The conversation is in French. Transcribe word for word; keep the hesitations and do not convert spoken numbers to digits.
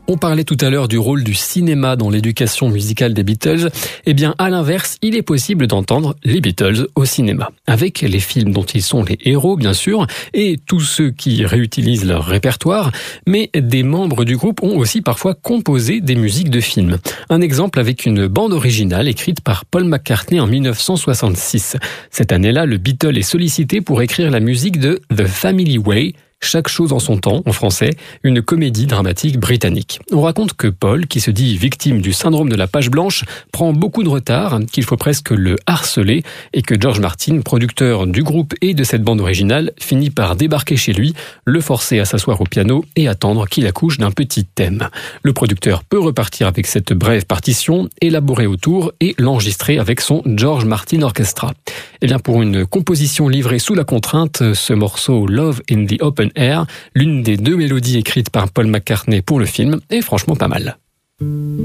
On parlait tout à l'heure du rôle du cinéma dans l'éducation musicale des Beatles. Eh bien, à l'inverse, il est possible d'entendre les Beatles au cinéma. Avec les films dont ils sont les héros, bien sûr, et tous ceux qui réutilisent leur répertoire, mais des membres du groupe ont aussi parfois composé des musiques de films. Un exemple avec une bande originale écrite par Paul McCartney en dix-neuf cent soixante-six. Cette année-là, le Beatle est sollicité pour écrire la musique de The Family Way, Chaque chose en son temps, en français, une comédie dramatique britannique. On raconte que Paul, qui se dit victime du syndrome de la page blanche, prend beaucoup de retard, qu'il faut presque le harceler, et que George Martin, producteur du groupe et de cette bande originale, finit par débarquer chez lui, le forcer à s'asseoir au piano et attendre qu'il accouche d'un petit thème. Le producteur peut repartir avec cette brève partition, élaborer autour et l'enregistrer avec son George Martin Orchestra. Et bien pour une composition livrée sous la contrainte, ce morceau Love in the Open Air, l'une des deux mélodies écrites par Paul McCartney pour le film, est franchement pas mal.